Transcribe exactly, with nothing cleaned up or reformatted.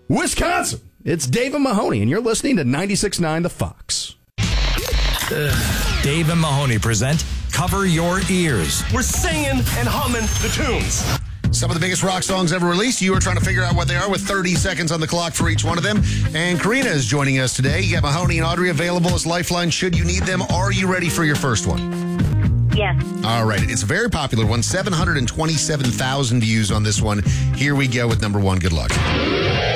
Wisconsin. It's Dave and Mahoney, and you're listening to ninety-six point nine The Fox. Dave and Mahoney present Cover Your Ears. We're singing and humming the tunes. Some of the biggest rock songs ever released. You are trying to figure out what they are with thirty seconds on the clock for each one of them. And Karina is joining us today. You got Mahoney and Audrey available as lifeline should you need them. Are you ready for your first one? Yes. All right. It's a very popular one. seven hundred twenty-seven thousand views on this one. Here we go with number one. Good luck.